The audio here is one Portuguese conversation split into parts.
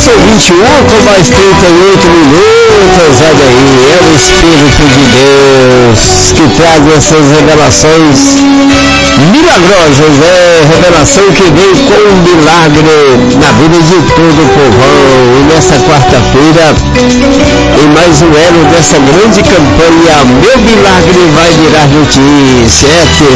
são 21 com mais 38 minutos. Olha aí, é o Espírito de Deus que traz essas revelações milagrosas, revelação que vem com um milagre na vida de todo o povão. E nessa quarta-feira, em mais um elo dessa grande campanha, meu milagre vai virar notícia.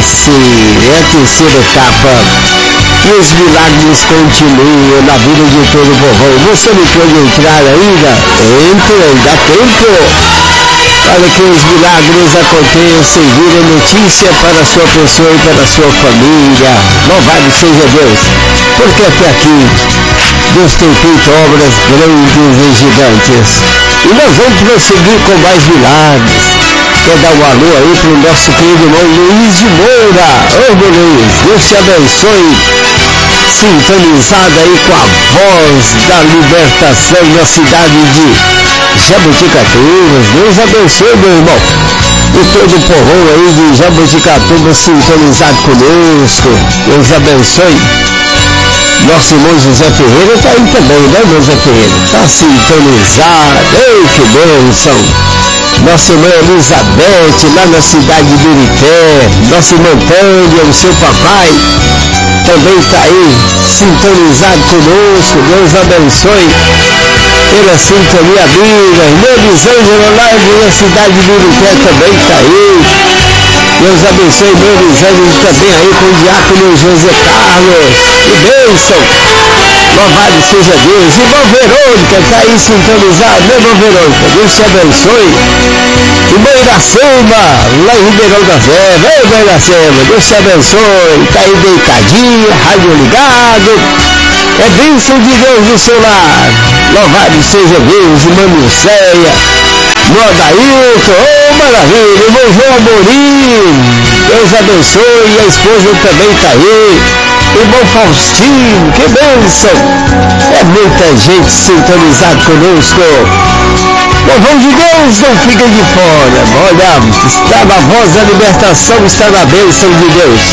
É a terceira etapa. E os milagres continuam na vida de todo o povão. Você não pode entrar ainda? Entra, dá tempo. Para que os milagres aconteçam e virem notícia para a sua pessoa e para a sua família. Louvado seja Deus, porque até aqui Deus tem feito obras grandes e gigantes. E nós vamos prosseguir com mais milagres. Quer dar um alô aí para o nosso querido irmão Luiz de Moura. Ô meu Luiz, Deus te abençoe. Sintonizado aí com a voz da libertação na cidade de Jaboticatubas. Deus abençoe, meu irmão. E todo o povão aí de Jaboticatubas sintonizado conosco. Deus abençoe. Nosso irmão José Ferreira está aí também, né, José Ferreira? Está sintonizado. Ei, que bênção. Nossa irmã Elizabeth, lá na cidade de Birité. Nossa irmã Tânia, o seu papai, também está aí, sintonizado conosco. Deus abençoe pela sintonia amiga. Irmã Elisângela, lá na cidade de Birité, também está aí. Deus abençoe, irmã Elisângela, também aí com o diácono José Carlos. Que bênção! Louvado seja Deus. Irmã Verônica está aí sintonizado, né, irmã Verônica? Deus te abençoe. Irmã Iracema, lá em Ribeirão das Ervas. Ei, irmã Iracema, Deus te abençoe. Está aí deitadinha, rádio ligado. É bênção de Deus no seu lar. Louvado seja Deus. Irmã Nilceia, irmão Adailton, oh maravilha. Irmão João Amorim, Deus abençoe. E a esposa também está aí. Irmão Faustino, que bênção! É muita gente sintonizada conosco. Povão de Deus, não fica de fora. Olha, está na voz da libertação, está na bênção de Deus.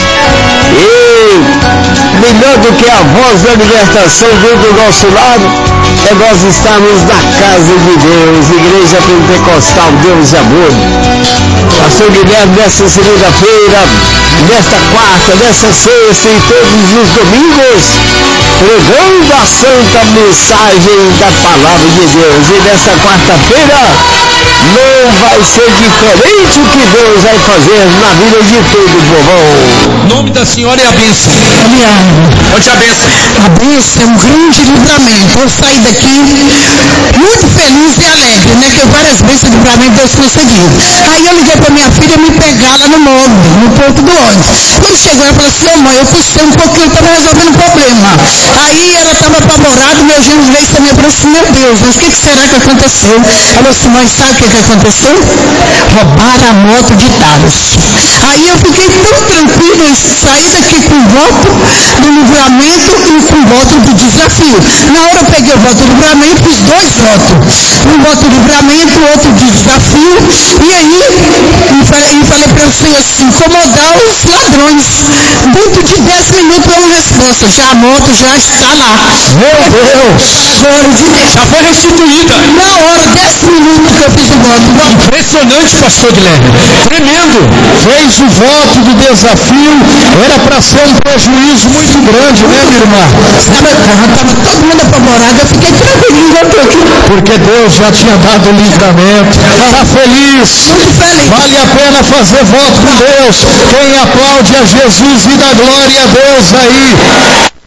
E melhor do que a voz da libertação dentro do nosso lado, é nós estarmos na casa de Deus, Igreja Pentecostal Deus e Amor. Pastor Guilherme, nesta segunda-feira, nesta quarta, nesta sexta e todos os domingos, pregando a santa mensagem da palavra de Deus. E nesta quarta-feira não vai ser diferente o que Deus vai fazer na vida de todo o povão. Em nome da Senhora e a bênção. Onde a bênção? A bênção é um grande livramento. Eu saí daqui muito feliz e alegre, né? Que várias bênçãos de livramento Deus concediu. Aí eu liguei para minha filha me pegar lá no móvel, no ponto do ônibus. Quando chegou, ela falou assim: ô mãe, eu custei um pouquinho, estava resolvendo o problema. Aí ela estava apavorada, meu genro veio também e falou assim: meu Deus, mas o que será que aconteceu? Ela falou assim: mãe, sabe o que aconteceu? Roubaram a moto de Taros. Aí eu fiquei tão tranquila em sair daqui com o voto do livramento e com o voto do desafio. Na hora eu peguei o voto do livramento, fiz 2 votos. Um voto do livramento, outro de desafio. E aí, falei para o Senhor assim: incomodar os ladrões. Dentro de 10 minutos é uma resposta. Já a moto já está lá. Meu Deus! Já foi restituída. Na hora, 10 minutos que eu fiz o voto. Impressionante, pastor Guilherme. Tremendo. Fez o voto do desafio, era para ser um prejuízo muito grande, né, minha irmã? Estava todo mundo apavorado, eu fiquei tranquilinho, eu estou aqui. Porque Deus já tinha dado o livramento. Está feliz? Muito feliz. Vale a pena fazer voto com Deus. Quem aplaude a Jesus e dá glória a Deus aí.